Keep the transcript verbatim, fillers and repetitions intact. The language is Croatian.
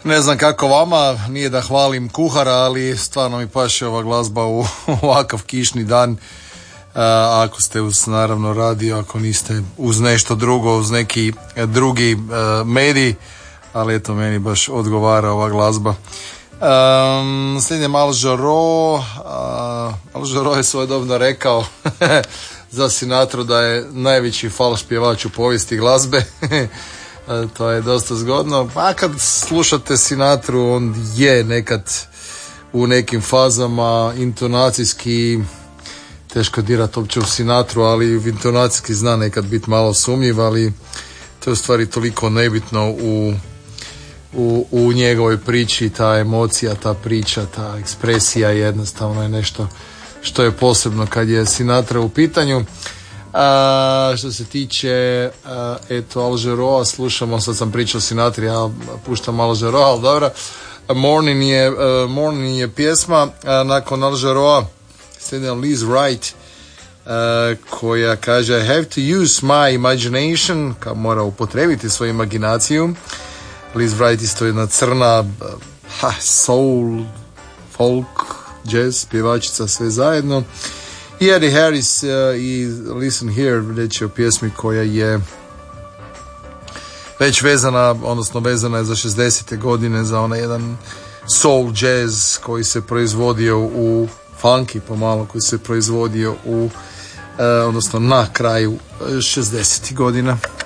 Ne znam kako vama, nije da hvalim kuhara, ali stvarno mi paše ova glazba u ovakav kišni dan. A, ako ste uz naravno radio, ako niste uz nešto drugo, uz neki drugi uh, medij, ali eto meni baš odgovara ova glazba. Um, slijedem Al Jarreau. uh, Al Jarreau je svojedobno rekao za Sinatru da je najveći falš pjevač u povijesti glazbe. To je dosta zgodno. A kad slušate Sinatru, on je nekad u nekim fazama intonacijski, teško dirati uopće u Sinatru, ali intonacijski zna nekad biti malo sumnjiv, ali to je u stvari toliko nebitno u, u, u njegovoj priči. Ta emocija, ta priča, ta ekspresija jednostavno je nešto što je posebno kad je Sinatra u pitanju. A, što se tiče a, eto Al Jarreau, slušamo, sad sam pričao o Sinatri, ja puštam Al Jarreau, ali dobro. Morning je, uh, Morning je pjesma, uh, nakon Al Jarreau slijedi Liz Wright, uh, koja kaže I have to use my imagination, kao mora upotrebiti svoju imaginaciju. Liz Wright isto jedna crna uh, ha, soul, folk, jazz pjevačica, sve zajedno. I Eddie Harris uh, i Listen Here, reći o pjesmi koja je već vezana, odnosno vezana je za šezdesete godine, za onaj jedan soul jazz koji se proizvodio u funky pomalo, koji se proizvodio u, uh, odnosno na kraju šezdesetih godina.